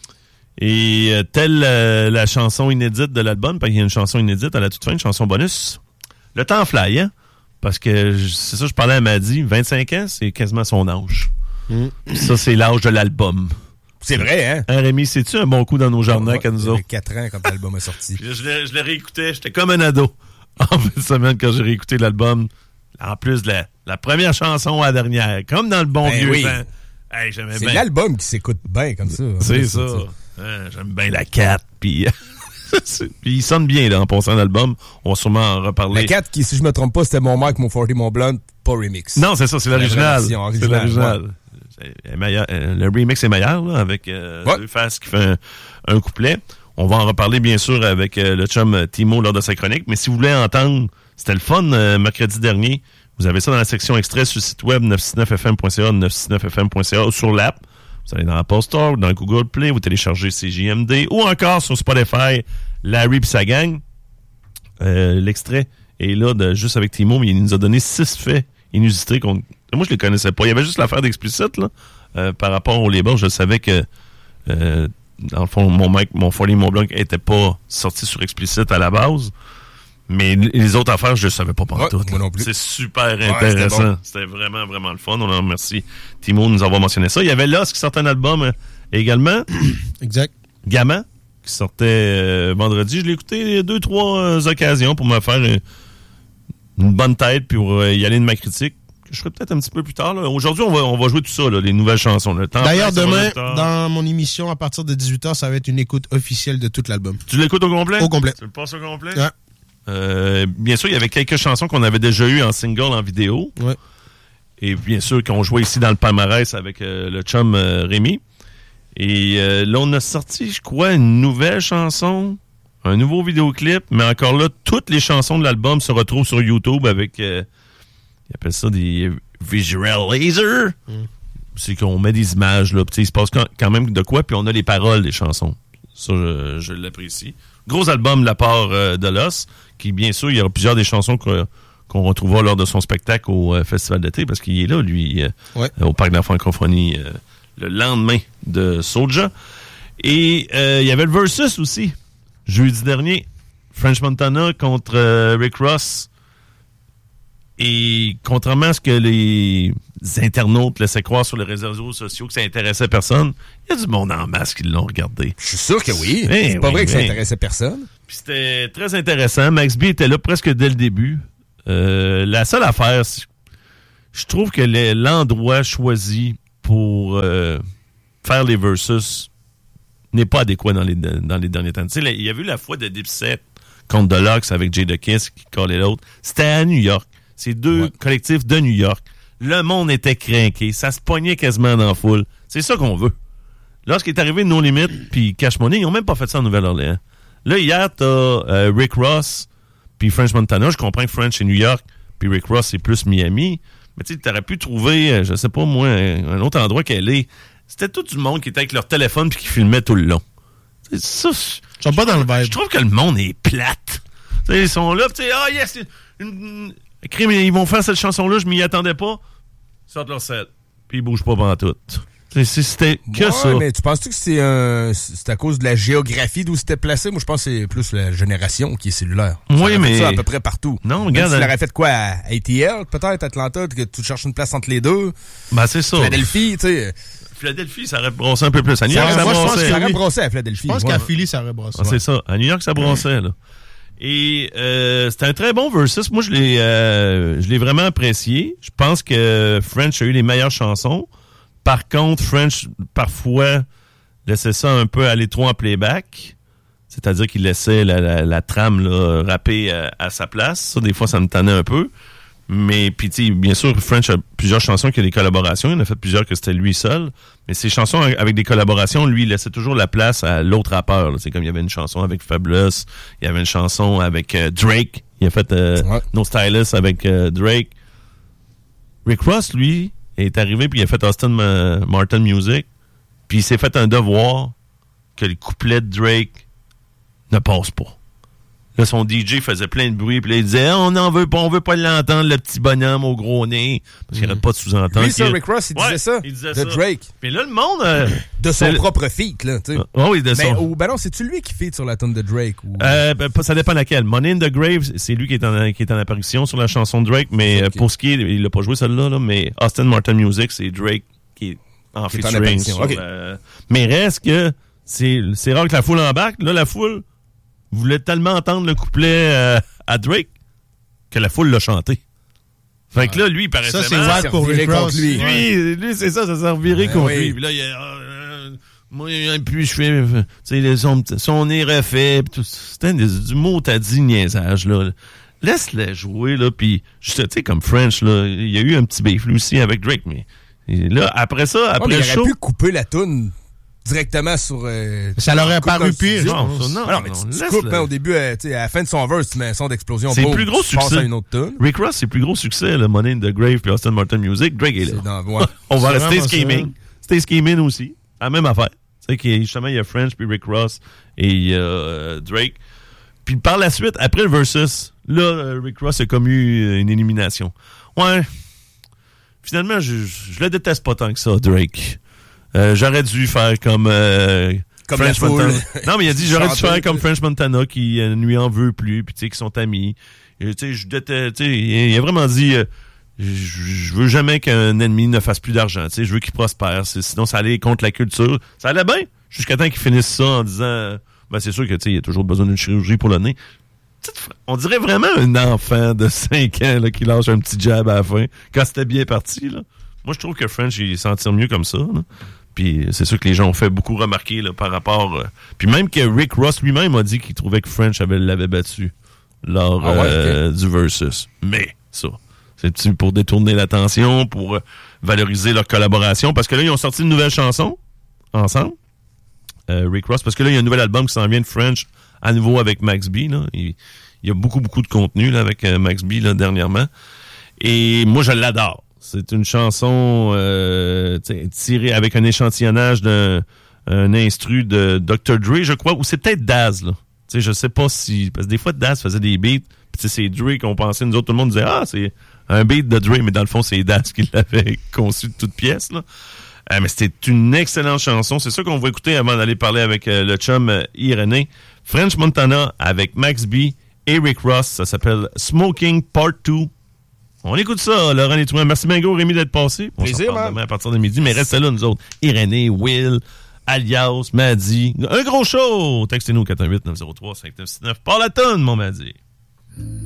Et telle la chanson inédite de l'album, parce qu'il y a une chanson inédite à la toute fin, une chanson bonus. Le temps fly, hein? Parce que c'est ça, je parlais à Maddy, 25 ans, c'est quasiment son âge. Ça, c'est l'âge de l'album. C'est vrai, hein? Hein, Rémi, c'est-tu un bon coup dans nos jardins qu'à nous autres? J'avais 4 ans quand l'album est sorti. Puis là, je le réécoutais, j'étais comme un ado. En fin de semaine, quand j'ai réécouté l'album, en plus de la première chanson à la dernière, comme dans le bon Ben vieux oui. temps. Hey, j'aimais C'est bien. l'album qui s'écoute bien comme ça. C'est ça. Hein, j'aime bien la 4, puis... puis il sonne bien, là, en passant l'album. On va sûrement en reparler. La 4 qui, si je me trompe pas, c'était Mon Mike, Mon 40, Mon Blonde, pas remix. Non, c'est ça, c'est l'original. vraie version C'est l'original. C'est meilleur, le remix est meilleur, là, avec Deux Faces qui fait un couplet. On va en reparler, bien sûr, avec le chum Timo lors de sa chronique. Mais si vous voulez entendre, c'était le fun mercredi dernier. Vous avez ça dans la section extrait sur le site web 969fm.ca, 969fm.ca ou sur l'app. Vous allez dans l'Apple Store ou dans Google Play, vous téléchargez CJMD ou encore sur Spotify, Larry pis sa gang. L'extrait est là juste avec Timo, mais il nous a donné 6 faits inusités moi, je les connaissais pas. Il y avait juste l'affaire d'explicite, là. Par rapport au label, je savais que, dans le fond, mon Folie, Mon Blanc était pas sorti sur explicite à la base. Mais les autres affaires, je ne savais pas pantoute. Moi non plus. C'est super intéressant. C'était vraiment, vraiment le fun. On en remercie Timo de nous avoir mentionné ça. Il y avait Lost qui sortait un album également. Exact. Gamin, qui sortait vendredi. Je l'ai écouté 2-3 occasions pour me faire une bonne tête puis pour y aller de ma critique. Je ferai peut-être un petit peu plus tard. Là. Aujourd'hui, on va jouer tout ça, là, les nouvelles chansons. D'ailleurs, demain, dans mon émission, à partir de 18h, ça va être une écoute officielle de tout l'album. Tu l'écoutes au complet? Au complet. Tu le passes au complet? Ouais. Bien sûr, il y avait quelques chansons qu'on avait déjà eues en single, en vidéo. Ouais. Et bien sûr, qu'on jouait ici dans le palmarès avec le chum Rémi. Et là, on a sorti, je crois, une nouvelle chanson, un nouveau vidéoclip. Mais encore là, toutes les chansons de l'album se retrouvent sur YouTube avec... ils appellent ça des visualizers. C'est qu'on met des images, là. Il se passe quand même de quoi, puis on a les paroles des chansons. Ça, je l'apprécie. Gros album de la part de Lost, qui, bien sûr, il y aura plusieurs des chansons qu'on retrouvera lors de son spectacle au Festival d'été, parce qu'il est là, lui, au Parc de la Francophonie, le lendemain de Soulja. Et il y avait le Versus aussi, jeudi dernier. French Montana contre Rick Ross. Et contrairement à ce que les internautes laissaient croire sur les réseaux sociaux que ça intéressait personne, il y a du monde en masse qui l'ont regardé. Je suis sûr que oui. Mais c'est pas oui, vrai que ça mais- intéressait personne. Puis c'était très intéressant. Max B était là presque dès le début. La seule affaire, je trouve que l'endroit choisi pour faire les versus n'est pas adéquat dans les derniers temps. Tu sais, il y a eu la fois de Dipset contre Deluxe avec Jadakiss qui collait l'autre. C'était à New York. C'est deux collectifs de New York. Le monde était craqué. Ça se pognait quasiment dans la foule. C'est ça qu'on veut. Lorsqu'il est arrivé No Limit puis Cash Money, ils n'ont même pas fait ça en Nouvelle-Orléans. Là, hier, t'as Rick Ross puis French Montana. Je comprends que French c'est New York puis Rick Ross c'est plus Miami. Mais tu sais, t'aurais pu trouver, je sais pas moi, un autre endroit qu'elle est. C'était tout du monde qui était avec leur téléphone puis qui filmait tout le long. C'est ça. Ils sont pas dans le vibe. Je trouve que le monde est plate. T'sais, ils sont là, tu sais, yes, crime, ils vont faire cette chanson-là, je m'y attendais pas. Ils sortent leur set, puis ils bougent pas pendant tout. C'était que ça. Mais tu penses-tu que c'est à cause de la géographie d'où c'était placé? Moi, je pense que c'est plus la génération qui est cellulaire. Oui, Ça mais... ça à peu près partout. Non, Même regarde... si tu l'aurais fait quoi? À ATL, peut-être, Atlanta, que tu cherches une place entre les deux. Ben, c'est ça. Philadelphie, tu sais. Philadelphie, ça aurait brossé un peu plus. À New York, ça moi, je pense brossait. Ça aurait brossé à Philadelphie. Je pense qu'à Philly, ça aurait brossé. Ah, c'est ça. À New York, ça brossait, là. Et c'était un très bon versus. Moi, je l'ai vraiment apprécié. Je pense que French a eu les meilleures chansons. Par contre, French, parfois, laissait ça un peu aller trop en playback. C'est-à-dire qu'il laissait la trame là, rapper à sa place. Ça, des fois, ça me tannait un peu. Mais, puis, tu sais, bien sûr, French a plusieurs chansons qui ont des collaborations. Il en a fait plusieurs que c'était lui seul. Mais ces chansons avec des collaborations, lui, il laissait toujours la place à l'autre rappeur. C'est comme il y avait une chanson avec Fabulous. Il y avait une chanson avec Drake. Il a fait No Stylist avec Drake. Rick Ross, lui, est arrivé puis il a fait Austin Martin Music. Puis il s'est fait un devoir que le couplet de Drake ne passe pas. Là, son DJ faisait plein de bruit, puis là, il disait « on n'en veut pas, on veut pas l'entendre, le petit bonhomme au gros nez. » Parce qu'il n'arrête pas de sous-entendre. Oui, ça, Rick Ross, il disait ça. Il disait de ça. Drake. Puis là, le monde... de son propre feat, là, tu sais. Oui, de son... Ben non, c'est-tu lui qui feat sur la tonne de Drake? Ou... ça dépend laquelle. Money in the Grave, c'est lui qui est en apparition sur la chanson de Drake, mais pour ce qui est... Il l'a pas joué celle-là, là, mais Austin Martin Music, c'est Drake qui est en featuring. Mais reste que c'est rare que la foule embarque. Là, la foule voulait tellement entendre le couplet à Drake que la foule l'a chanté. Fait que là, lui, il paraissait ça, c'est wack pour Rick Ross. Lui, c'est ça s'est reviré contre lui. Puis là, il moi, puis je fais, tu sais, son nez refait. C'était du mot t'as dit niaisage, là. Laisse-le jouer, là. Puis, tu sais, comme French, là, il y a eu un petit beef, lui aussi, avec Drake, mais là, après ça, après le show... il aurait pu couper la toune directement sur... ça l'aurait paru pire. Non, mais tu coupes au début, à la fin de son verse, tu mets un son d'explosion. C'est le plus gros succès. À une autre tune. Rick Ross, c'est le plus gros succès, le Money in the Grave puis Austin Martin Music. Drake est là. On va rester Scheming. Stay Scheming aussi. La même affaire. Tu sais, justement, il y a French puis Rick Ross et Drake. Puis par la suite, après le versus, là, Rick Ross a comme eu une élimination. Ouais. Finalement, je le déteste pas tant que ça, Drake. J'aurais dû faire comme French Montana. Non, mais il a dit j'aurais dû faire comme French Montana qui ne lui en veut plus, puis tu sais, qui sont amis. Tu sais, il a vraiment dit je veux jamais qu'un ennemi ne fasse plus d'argent. Tu sais, je veux qu'il prospère. Sinon, ça allait contre la culture. Ça allait bien jusqu'à temps qu'il finisse ça en disant ben c'est sûr que tu sais, il y a toujours besoin d'une chirurgie pour le nez. On dirait vraiment un enfant de 5 ans là, qui lâche un petit jab à la fin quand c'était bien parti. Là. Moi, je trouve que French, il s'en tire mieux comme ça. Là. Puis c'est sûr que les gens ont fait beaucoup remarquer là, par rapport... puis même que Rick Ross lui-même a dit qu'il trouvait que French l'avait battu lors du versus. Mais ça, c'est pour détourner l'attention, pour valoriser leur collaboration. Parce que là, ils ont sorti une nouvelle chanson ensemble. Rick Ross, parce que là, il y a un nouvel album qui s'en vient de French à nouveau avec Max B. Là. Il y a beaucoup de contenu là, avec Max B là, dernièrement. Et moi, je l'adore. C'est une chanson tirée avec un échantillonnage d'un instru de Dr. Dre, je crois, ou c'est peut-être Daz, là. Tu sais, je sais pas si... Parce que des fois, Daz faisait des beats, puis c'est Dre qu'on pensait, nous autres, tout le monde disait « Ah, c'est un beat de Dre », mais dans le fond, c'est Daz qui l'avait conçu de toute pièce, là. Mais c'était une excellente chanson. C'est ça qu'on va écouter avant d'aller parler avec le chum Irénée. French Montana avec Max B et Rick Ross. Ça s'appelle « Smoking Part 2 ». On écoute ça, Laurent Létouin. Merci bien gros, Rémi, d'être passé. On Plaisir, s'en parle man. demain à partir de midi, mais restez là, nous autres. Irénée, Will, Alias, Maddy. Un gros show! Textez-nous au 418-903-5969. Par la tonne, mon Maddy.